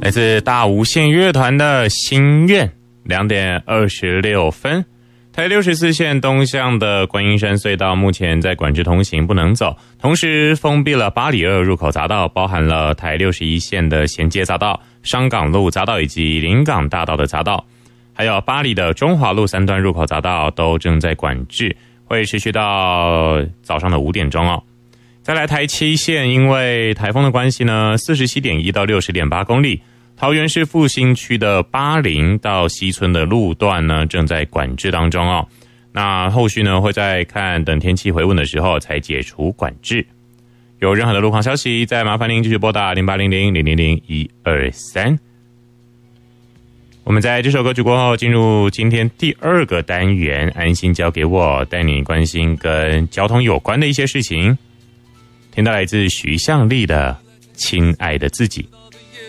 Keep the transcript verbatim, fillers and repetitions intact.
来自大无限乐团的心愿，两点二十六分。台六十四线东向的观音山隧道目前在管制通行，不能走，同时封闭了八里二入口匝道，包含了台六十一线的衔接匝道、商港路匝道以及临港大道的匝道，还有八里的中华路三段入口匝道都正在管制，会持续到早上的五点钟哦。再来台七线，因为台风的关系呢， 四十七点一 到 六十点八公里，桃园市复兴区的八林到西村的路段呢，正在管制当中哦。那后续呢，会在看等天气回稳的时候才解除管制。有任何的路况消息，再麻烦您继续拨打零八零零零零零一二三。我们在这首歌曲过后，进入今天第二个单元，安心交给我，带你关心跟交通有关的一些事情。听到来自徐向丽的《亲爱的自己》。